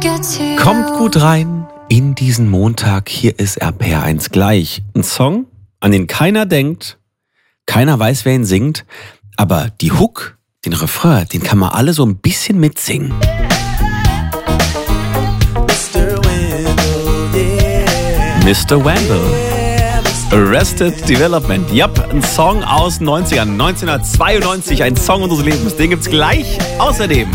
Kommt gut rein in diesen Montag. Hier ist RPR1 gleich. Ein Song, an den keiner denkt, keiner weiß, wer ihn singt, aber die Hook, den Refrain, den kann man alle so ein bisschen mitsingen. Mr. Wendell. Arrested Development. Yep, ein Song aus den 90ern. 1992, ein Song unseres Lebens. Den gibt's gleich. Außerdem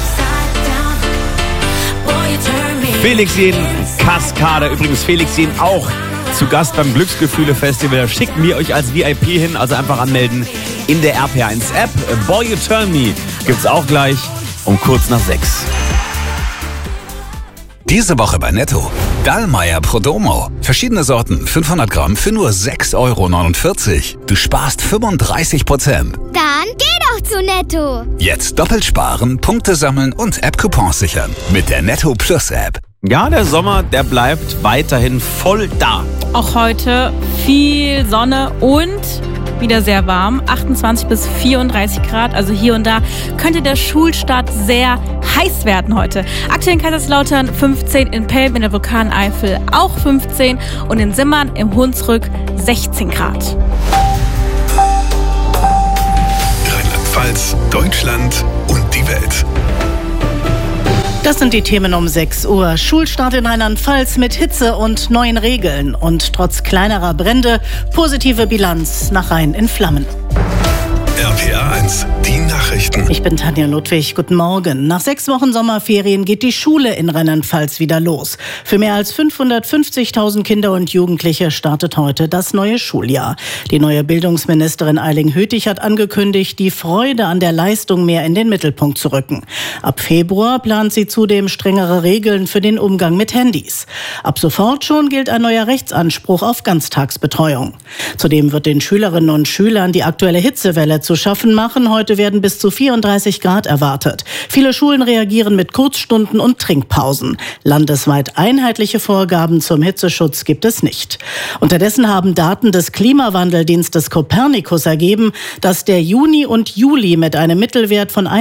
Felix Jähn, Kaskade. Übrigens Felix Jähn auch zu Gast beim Glücksgefühle-Festival. Da schicken wir euch als VIP hin, also einfach anmelden in der RPR1-App. Boy You Turn Me gibt's auch gleich um kurz nach 6. Diese Woche bei Netto. Dallmayr Prodomo. Verschiedene Sorten, 500 Gramm für nur 6,49 €. Du sparst 35%. Dann geh doch zu Netto. Jetzt doppelt sparen, Punkte sammeln und App-Coupons sichern. Mit der Netto Plus App. Ja, der Sommer, der bleibt weiterhin voll da. Auch heute viel Sonne und wieder sehr warm. 28 bis 34 Grad, also hier und da könnte der Schulstart sehr heiß werden heute. Aktuell in Kaiserslautern 15, in Pelm in der Vulkaneifel auch 15 und in Simmern im Hunsrück 16 Grad. Rheinland-Pfalz, Deutschland und die Welt. Das sind die Themen um 6 Uhr. Schulstart in Rheinland-Pfalz mit Hitze und neuen Regeln. Und trotz kleinerer Brände positive Bilanz nach Rhein in Flammen. RPR1, die Nachrichten. Ich bin Tanja Ludwig, guten Morgen. Nach 6 Wochen Sommerferien geht die Schule in Rheinland-Pfalz wieder los. Für mehr als 550.000 Kinder und Jugendliche startet heute das neue Schuljahr. Die neue Bildungsministerin Eiling Hötig hat angekündigt, die Freude an der Leistung mehr in den Mittelpunkt zu rücken. Ab Februar plant sie zudem strengere Regeln für den Umgang mit Handys. Ab sofort schon gilt ein neuer Rechtsanspruch auf Ganztagsbetreuung. Zudem wird den Schülerinnen und Schülern die aktuelle Hitzewelle zu schaffen machen. Heute werden bis zu 34 Grad erwartet. Viele Schulen reagieren mit Kurzstunden und Trinkpausen. Landesweit einheitliche Vorgaben zum Hitzeschutz gibt es nicht. Unterdessen haben Daten des Klimawandeldienstes Copernicus ergeben, dass der Juni und Juli mit einem Mittelwert von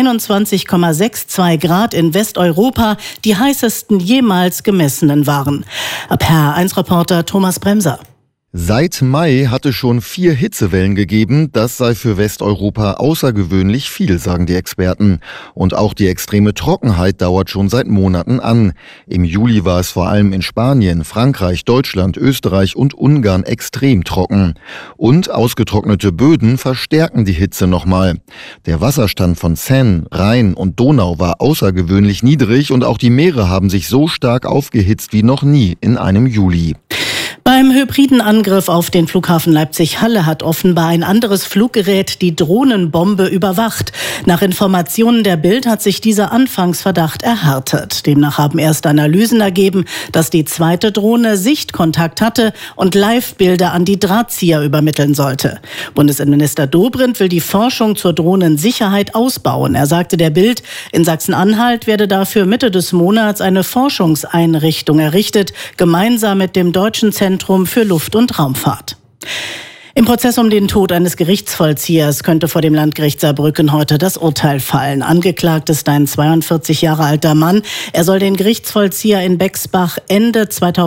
21,62 Grad in Westeuropa die heißesten jemals gemessenen waren. RPR1-Reporter Thomas Bremser. Seit Mai hat es schon 4 Hitzewellen gegeben. Das sei für Westeuropa außergewöhnlich viel, sagen die Experten. Und auch die extreme Trockenheit dauert schon seit Monaten an. Im Juli war es vor allem in Spanien, Frankreich, Deutschland, Österreich und Ungarn extrem trocken. Und ausgetrocknete Böden verstärken die Hitze nochmal. Der Wasserstand von Seine, Rhein und Donau war außergewöhnlich niedrig und auch die Meere haben sich so stark aufgehitzt wie noch nie in einem Juli. Beim hybriden Angriff auf den Flughafen Leipzig-Halle hat offenbar ein anderes Fluggerät die Drohnenbombe überwacht. Nach Informationen der Bild hat sich dieser Anfangsverdacht erhärtet. Demnach haben erste Analysen ergeben, dass die zweite Drohne Sichtkontakt hatte und Live-Bilder an die Drahtzieher übermitteln sollte. Bundesinnenminister Dobrindt will die Forschung zur Drohnensicherheit ausbauen. Er sagte der Bild, in Sachsen-Anhalt werde dafür Mitte des Monats eine Forschungseinrichtung errichtet, gemeinsam mit dem Deutschen Zentrum für Luft- und Raumfahrt. Im Prozess um den Tod eines Gerichtsvollziehers könnte vor dem Landgericht Saarbrücken heute das Urteil fallen. Angeklagt ist ein 42 Jahre alter Mann. Er soll den Gerichtsvollzieher in Bexbach Ende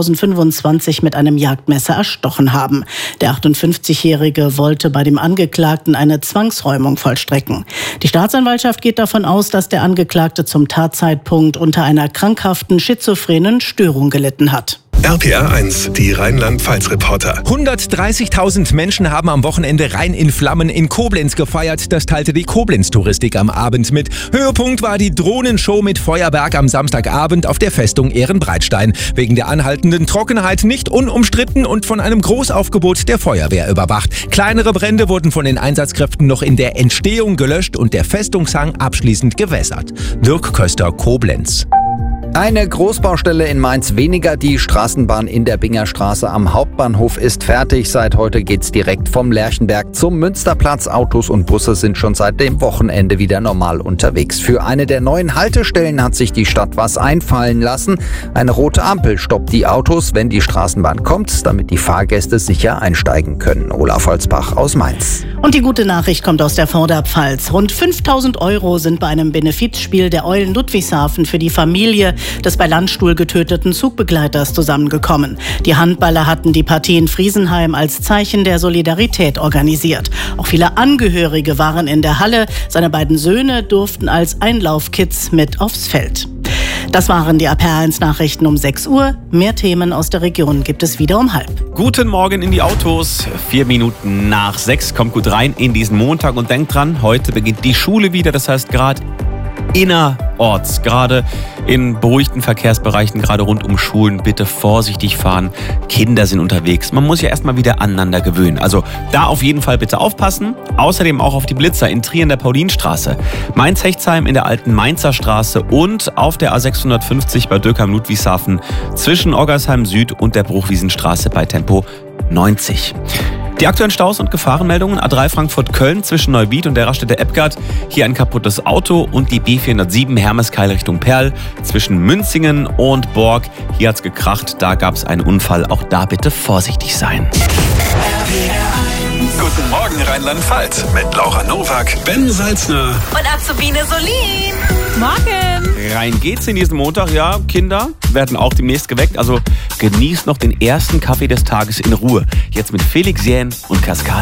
2025 mit einem Jagdmesser erstochen haben. Der 58-Jährige wollte bei dem Angeklagten eine Zwangsräumung vollstrecken. Die Staatsanwaltschaft geht davon aus, dass der Angeklagte zum Tatzeitpunkt unter einer krankhaften schizophrenen Störung gelitten hat. RPR1, die Rheinland-Pfalz-Reporter. 130.000 Menschen haben am Wochenende Rhein in Flammen in Koblenz gefeiert. Das teilte die Koblenz-Touristik am Abend mit. Höhepunkt war die Drohnenshow mit Feuerwerk am Samstagabend auf der Festung Ehrenbreitstein. Wegen der anhaltenden Trockenheit nicht unumstritten und von einem Großaufgebot der Feuerwehr überwacht. Kleinere Brände wurden von den Einsatzkräften noch in der Entstehung gelöscht und der Festungshang abschließend gewässert. Dirk Köster, Koblenz. Eine Großbaustelle in Mainz weniger. Die Straßenbahn in der Bingerstraße am Hauptbahnhof ist fertig. Seit heute geht's direkt vom Lerchenberg zum Münsterplatz. Autos und Busse sind schon seit dem Wochenende wieder normal unterwegs. Für eine der neuen Haltestellen hat sich die Stadt was einfallen lassen. Eine rote Ampel stoppt die Autos, wenn die Straßenbahn kommt, damit die Fahrgäste sicher einsteigen können. Olaf Holzbach aus Mainz. Und die gute Nachricht kommt aus der Vorderpfalz. Rund 5.000 € sind bei einem Benefizspiel der Eulen Ludwigshafen für die Familie des bei Landstuhl getöteten Zugbegleiters zusammengekommen. Die Handballer hatten die Partie in Friesenheim als Zeichen der Solidarität organisiert. Auch viele Angehörige waren in der Halle. Seine beiden Söhne durften als Einlaufkids mit aufs Feld. Das waren die RPR1-Nachrichten um 6 Uhr. Mehr Themen aus der Region gibt es wieder um 5:30. Guten Morgen in die Autos. 4 Minuten nach 6. Kommt gut rein in diesen Montag und denkt dran, heute beginnt die Schule wieder. Das heißt, gerade innerorts, gerade in beruhigten Verkehrsbereichen, gerade rund um Schulen, bitte vorsichtig fahren. Kinder sind unterwegs. Man muss ja erstmal wieder aneinander gewöhnen. Also da auf jeden Fall bitte aufpassen. Außerdem auch auf die Blitzer in Trier in der Paulinstraße, Mainz-Hechtsheim in der alten Mainzer Straße und auf der A650 bei Dürkheim-Ludwigshafen zwischen Oggersheim Süd und der Bruchwiesenstraße bei Tempo 90. Die aktuellen Staus und Gefahrenmeldungen: A3 Frankfurt-Köln zwischen Neuwied und der Raststätte Ebgard. Hier ein kaputtes Auto und die B407 Hermeskeil Richtung Perl zwischen Münzingen und Borg. Hier hat's gekracht, da gab's einen Unfall. Auch da bitte vorsichtig sein. Guten Morgen Rheinland-Pfalz mit Laura Nowak, Ben Salzner Und Azubine Solin. Morgen. Rein geht's in diesen Montag. Ja, Kinder werden auch demnächst geweckt. Also genießt noch den ersten Kaffee des Tages in Ruhe. Jetzt mit Felix Jähn und Kaskade.